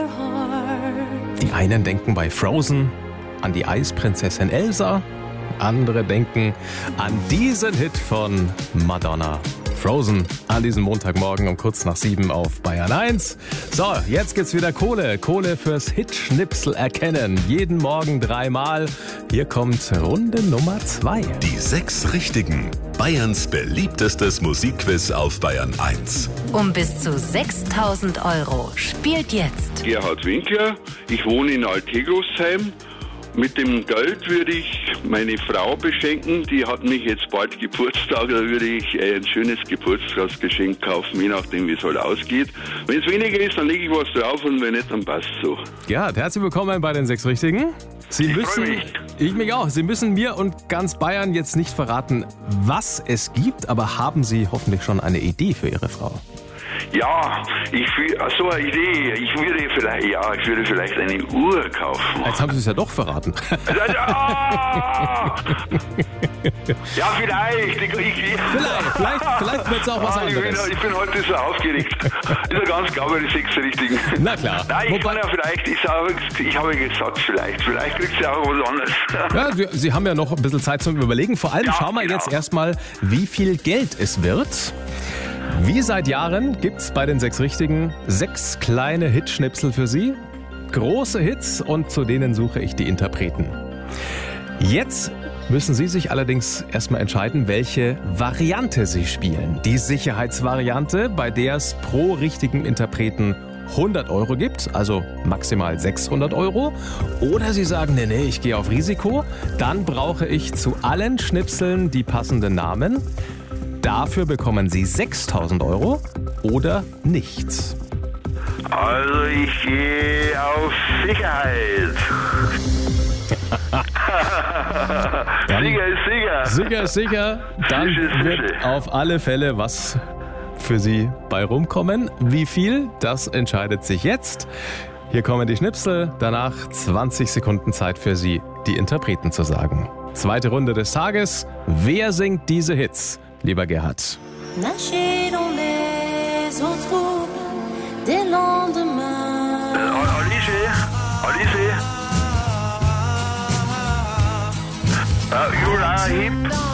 Die einen denken bei Frozen an die Eisprinzessin Elsa, andere denken an diesen Hit von Madonna. Frozen an diesem Montagmorgen um kurz nach 7 auf Bayern 1. So, jetzt gibt's wieder Kohle. Kohle fürs Hitschnipsel erkennen. Jeden Morgen 3-mal. Hier kommt Runde Nummer 2. Die 6 Richtigen. Bayerns beliebtestes Musikquiz auf Bayern 1. Um bis zu 6.000 € spielt jetzt Gerhard Winkler, ich wohne in Altegrosheim. Mit dem Geld würde ich meine Frau beschenken, die hat mich jetzt bald Geburtstag, da würde ich ein schönes Geburtstagsgeschenk kaufen, je nachdem wie es halt ausgeht. Wenn es weniger ist, dann lege ich was drauf und wenn nicht, dann passt es so. Gerhard, herzlich willkommen bei den 6 Richtigen. Ich mich auch. Sie müssen mir und ganz Bayern jetzt nicht verraten, was es gibt, aber haben Sie hoffentlich schon eine Idee für Ihre Frau? Ja, so eine Idee. Ich würde vielleicht eine Uhr kaufen. Jetzt haben Sie es ja doch verraten. Ja, vielleicht. Vielleicht wird es auch was anderes. Ich bin heute so aufgeregt. Ist ja ganz klar bei den 6 Richtigen. Na klar. Nein, ich habe gesagt, vielleicht kriegt sie auch was anderes. Ja, Sie haben ja noch ein bisschen Zeit zum Überlegen. Vor allem schauen wir jetzt erstmal, wie viel Geld es wird. Wie seit Jahren gibt's bei den 6 Richtigen 6 kleine Hitschnipsel für Sie. Große Hits und zu denen suche ich die Interpreten. Jetzt müssen Sie sich allerdings erstmal entscheiden, welche Variante Sie spielen. Die Sicherheitsvariante, bei der es pro richtigen Interpreten 100 € gibt, also maximal 600 €. Oder Sie sagen, nee, ich gehe auf Risiko. Dann brauche ich zu allen Schnipseln die passenden Namen. Dafür bekommen Sie 6.000 € oder nichts. Also ich gehe auf Sicherheit. Sicher ist sicher. Sicher ist sicher. Dann wird auf alle Fälle was für Sie bei rumkommen. Wie viel, das entscheidet sich jetzt. Hier kommen die Schnipsel. Danach 20 Sekunden Zeit für Sie, die Interpreten zu sagen. Zweite Runde des Tages. Wer singt diese Hits? Lieber Gerhard. Nager dans les eaux troubles des lendemains. Alice. Uriah Heep.